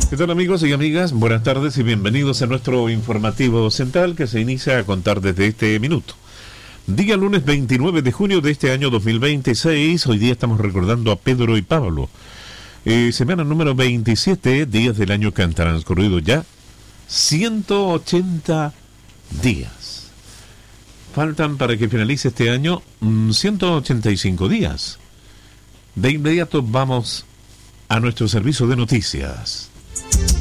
¿Qué tal, amigos y amigas? Buenas tardes y bienvenidos a nuestro informativo central que se inicia a contar desde este minuto. Día lunes 29 de junio de este año 2026. Hoy día estamos recordando a Pedro y Pablo. Semana número 27, días del año que han transcurrido ya 180 días. Faltan para que finalice este año 185 días. De inmediato vamos a nuestro servicio de noticias.